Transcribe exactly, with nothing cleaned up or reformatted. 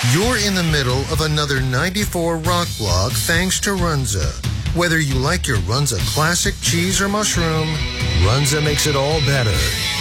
You're in the middle of another ninety-four Rock Blog thanks to Runza. Whether you like your Runza classic cheese or mushroom, Runza makes it all better.